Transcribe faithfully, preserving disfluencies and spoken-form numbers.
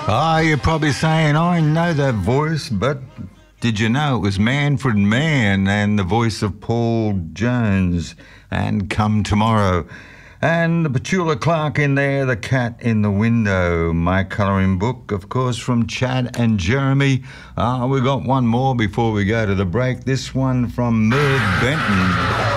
Ah, you're probably saying, I know that voice, but did you know it was Manfred Mann and the voice of Paul Jones and Come Tomorrow? And the Petula Clark in there, The Cat in the Window, my colouring book, of course, from Chad and Jeremy. Ah, we got one more before we go to the break. This one from Merv Benton.